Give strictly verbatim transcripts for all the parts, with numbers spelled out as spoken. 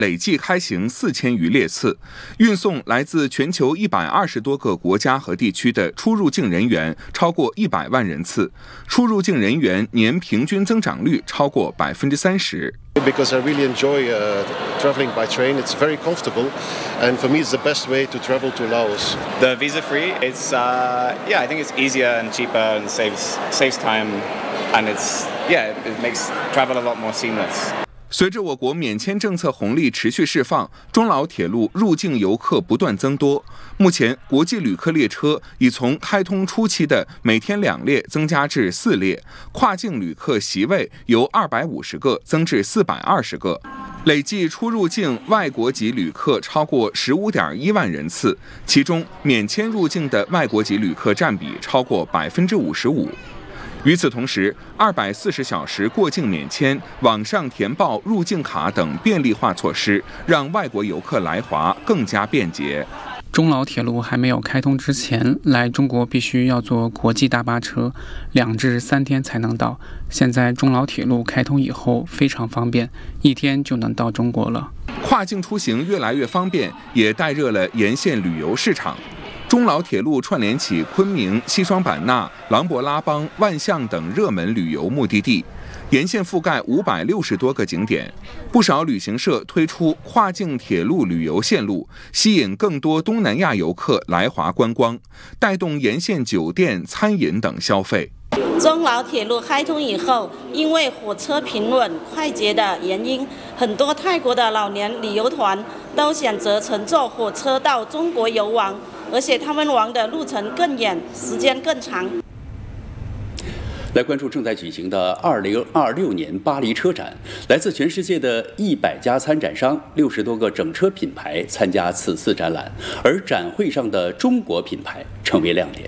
累计开行四千余列次，运送来自全球一百二十多个国家和地区的出入境人员超过一百万人次，出入境人员年平均增长率超过百分之三十。 Because I really enjoy uh, traveling by train. It's very comfortable, and for me, it's the best way to travel to Laos. The visa-free, it's uh, yeah, I think it's easier and cheaper and saves saves time, and it's yeah, it makes travel a lot more seamless. 随着我国免签政策红利持续释放，中老铁路入境游客不断增多。目前，国际旅客列车已从开通初期的每天两列增加至四列，跨境旅客席位由二百五十个增至四百二十个，累计出入境外国籍旅客超过十五点一万人次，其中免签入境的外国籍旅客占比超过百分之五十五。与此同时，二百四十小时过境免签、网上填报入境卡等便利化措施，让外国游客来华更加便捷。 中老铁路还没有开通之前，来中国必须要坐国际大巴车，两至三天才能到。现在中老铁路开通以后非常方便，一天就能到中国了。 跨境出行越来越方便，也带热了沿线旅游市场。中老铁路串联起昆明、西双版纳、琅勃拉邦、万象等热门旅游目的地，沿线覆盖五百六十多个景点。不少旅行社推出跨境铁路旅游线路，吸引更多东南亚游客来华观光，带动沿线酒店、餐饮等消费。 中老铁路开通以后，因为火车平稳快捷的原因，很多泰国的老年旅游团都选择乘坐火车到中国游玩，而且他们玩的路程更远，时间更长。 来关注正在举行的二零二六年巴黎车展，来自全世界的一百家参展商、六十多个整车品牌参加此次展览，而展会上的中国品牌成为亮点。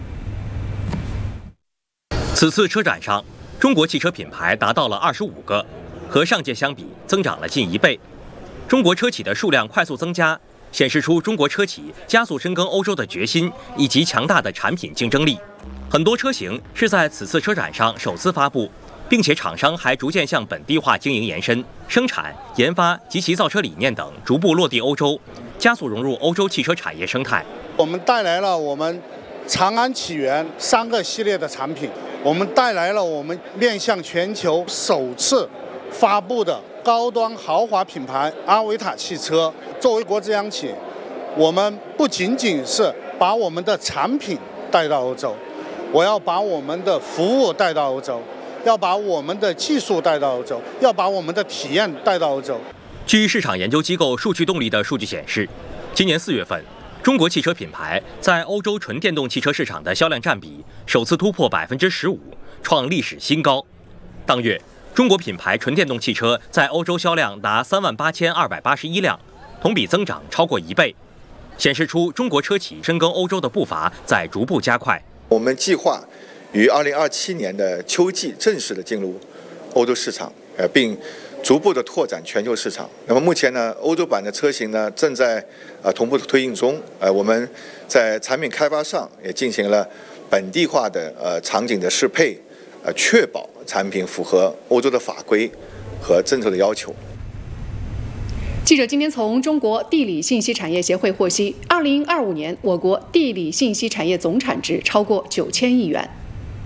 此次车展上，中国汽车品牌达到了二十五个，和上届相比增长了近一倍。中国车企的数量快速增加，显示出中国车企加速深耕欧洲的决心以及强大的产品竞争力。很多车型是在此次车展上首次发布，并且厂商还逐渐向本地化经营延伸，生产、研发及其造车理念等逐步落地欧洲，加速融入欧洲汽车产业生态。 我们带来了我们长安起源三个系列的产品，我们带来了我们面向全球首次发布的高端豪华品牌阿维塔汽车。作为国资央企，我们不仅仅是把我们的产品带到欧洲，我要把我们的服务带到欧洲，要把我们的技术带到欧洲，要把我们的体验带到欧洲。 据市场研究机构数据动力的数据显示，今年四月份，中国汽车品牌在欧洲纯电动汽车市场的销量占比首次突破百分之十五，创历史新高。当月，中国品牌纯电动汽车在欧洲销量达三万八千二百八十一辆，同比增长超过一倍，显示出中国车企深耕欧洲的步伐在逐步加快。 我们计划于二零二七年的秋季正式的进入欧洲市场，呃，并逐步的拓展全球市场。那么目前呢，欧洲版的车型呢正在呃同步的推进中。呃，我们在产品开发上也进行了本地化的呃场景的适配，呃，确保产品符合欧洲的法规和政策的要求。 记者今天从中国地理信息产业协会获悉，二零二五年我国地理信息产业总产值超过九千亿元。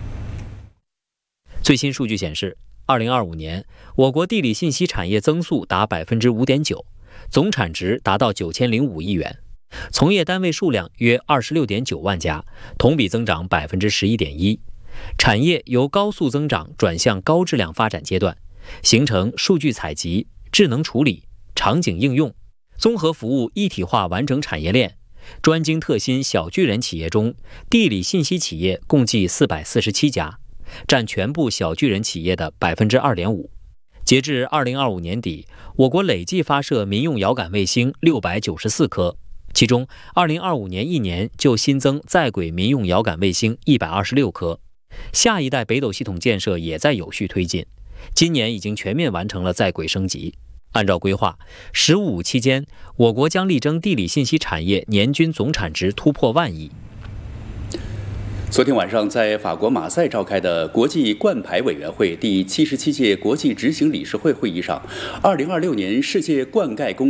最新数据显示，二零二五年我国地理信息产业增速达百分之五点九，总产值达到九千零五亿元，从业单位数量约二十六点九万家，同比增长百分之十一点一。产业由高速增长转向高质量发展阶段，形成数据采集、智能处理、场景应用、综合服务一体化完整产业链。专精特新小巨人企业中，地理信息企业共计四百四十七家，占全部小巨人企业的百分之二点五。截至二零二五年底，我国累计发射民用遥感卫星六百九十四颗，其中二零二五年一年就新增在轨民用遥感卫星一百二十六颗。下一代北斗系统建设也在有序推进，今年已经全面完成了在轨升级。按照规划，十五期间，我国将力争地理信息产业年均总产值突破万亿。 昨天晚上，在法国马赛召开的国际冠牌委员会第七十七届国际执行理事会会议上，二零二六年世界灌溉工